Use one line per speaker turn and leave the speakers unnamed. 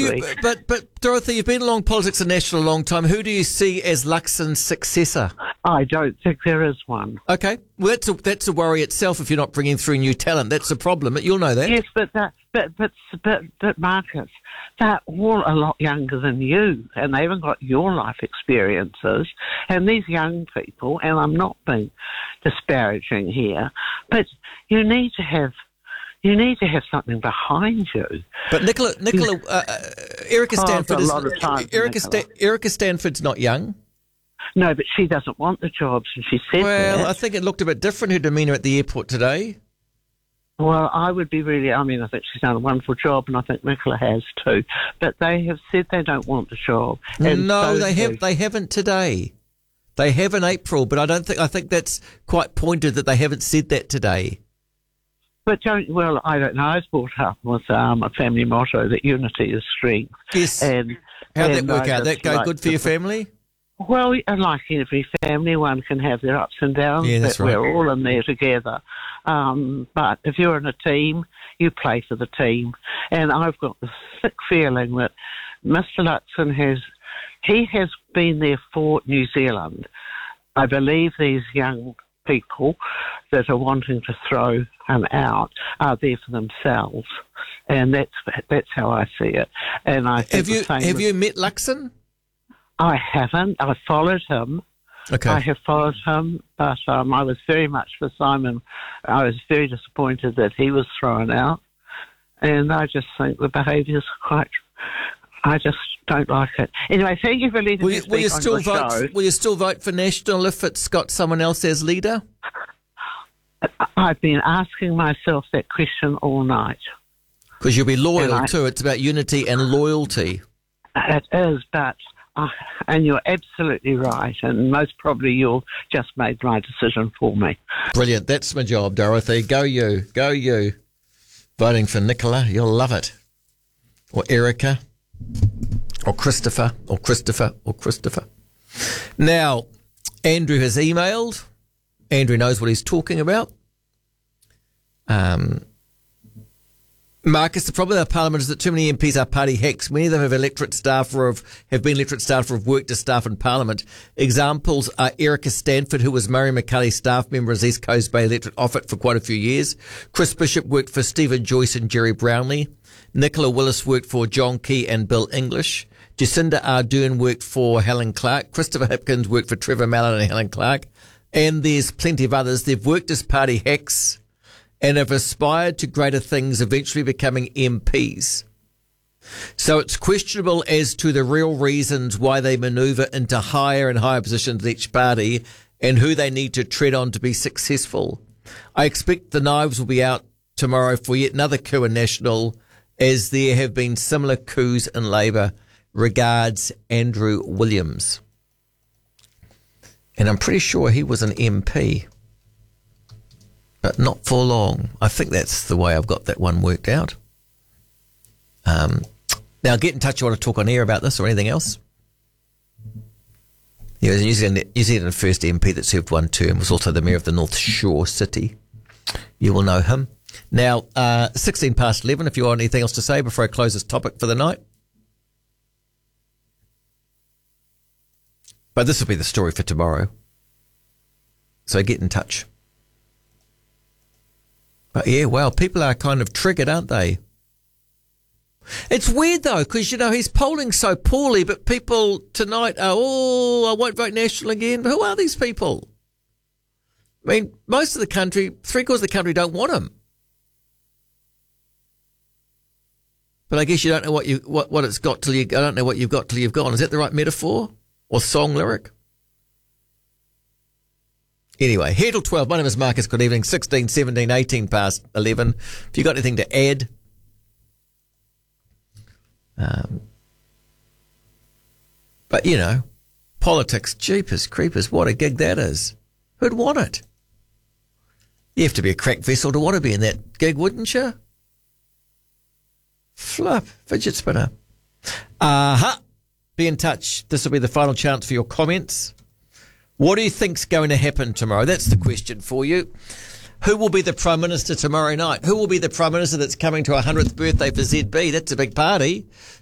But Dorothy, you've been along politics and national a long time. Who do you see as Luxon's successor?
I don't think there is one.
Okay, well that's a worry itself. If you're not bringing through new talent, that's a problem. You'll know that.
Yes, but Marcus, they're all a lot younger than you, and they haven't got your life experiences. And these young people, and I'm not being disparaging here, but you need to have something behind you.
But Erica Stanford Erica Stanford's not young.
No, but she doesn't want the jobs, and she said that.
Well, I think it looked a bit different, her demeanour at the airport today.
Well, I think she's done a wonderful job, and I think Nicola has too. But they have said they don't want the job.
No, they haven't today. They have in April, but I think that's quite pointed that they haven't said that today.
But I don't know. I was brought up with a family motto that unity is strength.
Yes. How'd that work out? That go good for your family?
Well, like every family, one can have their ups and downs,
that's right.
We're all in there together. But if you're in a team, you play for the team. And I've got the sick feeling that Mr. Luxon has been there for New Zealand. I believe these young people that are wanting to throw him out are there for themselves. And that's how I see it. And I think
have you met Luxon?
I haven't. I followed him.
Okay.
I have followed him, but I was very much for Simon. I was very disappointed that he was thrown out, and I just think the behaviour is I just don't like it. Anyway, thank you for letting me speak on your show.
Will you still vote for National if it's got someone else as leader?
I've been asking myself that question all night.
Because you'll be loyal too. It's about unity and loyalty.
It is, but... and you're absolutely right, and most probably you'll just made my decision for me.
Brilliant. That's my job, Dorothy. Go you. Go you. Voting for Nicola. You'll love it. Or Erica. Or Christopher. Or Christopher. Or Christopher. Now, Andrew has emailed. Andrew knows what he's talking about. Marcus, the problem with our parliament is that too many MPs are party hacks. Many of them have been electorate staff or have worked as staff in parliament. Examples are Erica Stanford, who was Murray McCully's staff member as East Coast Bay electorate Offutt for quite a few years. Chris Bishop worked for Stephen Joyce and Jerry Brownlee. Nicola Willis worked for John Key and Bill English. Jacinda Ardern worked for Helen Clark. Christopher Hipkins worked for Trevor Mallon and Helen Clark. And there's plenty of others. They've worked as party hacks and have aspired to greater things, eventually becoming MPs. So it's questionable as to the real reasons why they manoeuvre into higher and higher positions in each party and who they need to tread on to be successful. I expect the knives will be out tomorrow for yet another coup in National, as there have been similar coups in Labour. Regards, Andrew Williams. And I'm pretty sure he was an MP. But not for long. I think that's the way I've got that one worked out. Now, get in touch if you want to talk on air about this or anything else. He was a New Zealand first MP that served one term, was also the mayor of the North Shore City. You will know him. Now, 16 past 11, if you want anything else to say before I close this topic for the night. But this will be the story for tomorrow. So get in touch. But yeah, well, people are kind of triggered, aren't they? It's weird though, because, he's polling so poorly, but people tonight are, I won't vote National again. But who are these people? I mean, most of the country, 3/4 of the country don't want him. But I guess you don't know what it's got till I don't know what you've got till you've gone. Is that the right metaphor or song lyric? Anyway, here till 12. My name is Marcus. Good evening. 16, 17, 18 past 11. If you got anything to add, but politics, jeepers creepers, what a gig that is. Who'd want it? You have to be a crack vessel to want to be in that gig, wouldn't you? Flip, fidget spinner. Be in touch. This will be the final chance for your comments. What do you think's going to happen tomorrow? That's the question for you. Who will be the Prime Minister tomorrow night? Who will be the Prime Minister that's coming to our 100th birthday for ZB? That's a big party.